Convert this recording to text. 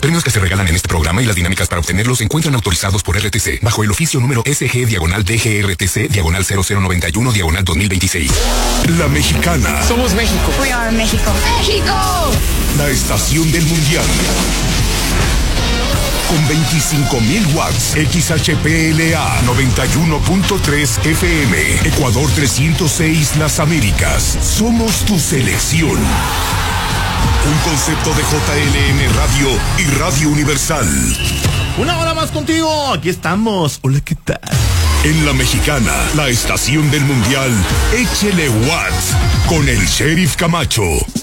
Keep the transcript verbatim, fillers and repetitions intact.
premios que se regalan en este programa y las dinámicas para obtenerlos se encuentran autorizados por R T C bajo el oficio número S G diagonal D G R T C diagonal cero cero noventa y uno diagonal dos mil veintiséis. La Mexicana. Somos México. We are México. ¡México! La estación del mundial. Con veinticinco mil watts, X H P L A noventa y uno punto tres F M, Ecuador trescientos seis Las Américas. Somos tu selección. Un concepto de J L M Radio y Radio Universal. Una hora más contigo, aquí estamos. Hola, ¿qué tal? En La Mexicana, la estación del mundial, échele watts con el Sheriff Camacho.